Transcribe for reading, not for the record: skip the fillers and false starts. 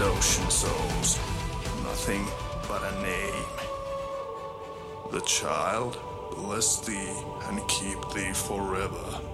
and ocean souls, nothing but a name. The child bless thee and keep thee forever.